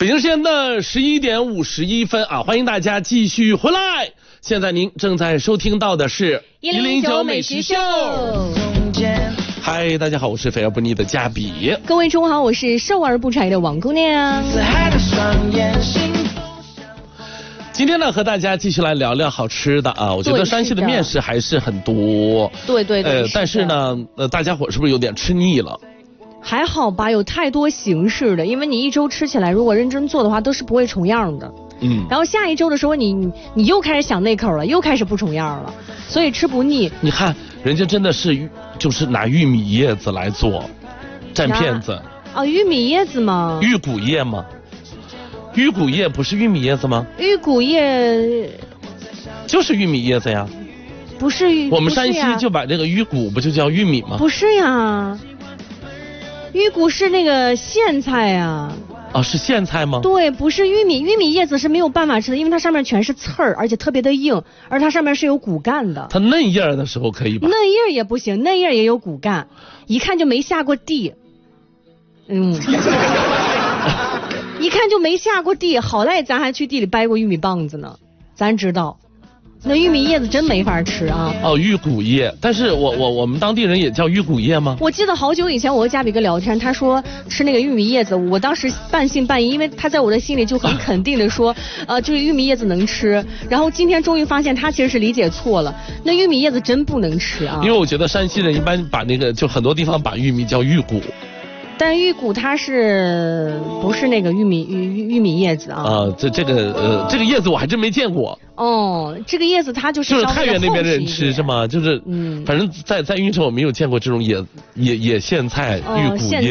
北京时间的11点51分啊，欢迎大家继续回来。现在您正在收听到的是 109美食秀。 嗨，大家好，我是肥而不腻的嘉比。 各位中午好，我是瘦而不柴的王姑娘。 今天呢，和大家继续来聊聊好吃的啊。我觉得山西的面食还是很多。 对， 但是呢，大家伙是不是有点吃腻了？ 还好吧，有太多形式的，因为你一周吃起来，如果认真做的话，都是不会重样的。然后下一周的时候，你又开始想那口了，又开始不重样了，所以吃不腻。 你看，人家真的是就是拿玉米叶子来做蘸片子。 哦，玉米叶子吗？ 玉骨叶吗？玉骨叶不是玉米叶子吗？ 玉骨叶就是玉米叶子呀。 不是我们山西就把这个玉骨不就叫玉米吗？ 不是呀，玉骨是那个苋菜呀。 哦，是苋菜吗？ 对，不是玉米，玉米叶子是没有办法吃的，因为它上面全是刺儿，而且特别的硬，而它上面是有骨干的。 它嫩叶的时候可以吧？ 嫩叶也不行，嫩叶也有骨干，一看就没下过地。一看就没下过地，好赖咱还去地里掰过玉米棒子呢，咱知道。那玉米叶子真没法吃啊！ 哦，玉骨叶，但是我们当地人也叫玉骨叶吗？ 我记得好久以前我和嘉比哥聊天，他说吃那个玉米叶子，我当时半信半疑，因为他在我的心里就很肯定的说，就是玉米叶子能吃。然后今天终于发现他其实是理解错了，那玉米叶子真不能吃啊！ 因为我觉得山西人一般把那个就很多地方把玉米叫玉骨。 但玉骨它是不是那个玉米叶子啊？ 这个叶子我还真没见过。 哦，这个叶子它就是太原那边的人吃是吗？就是反正在运城我没有见过这种野苋菜玉骨叶。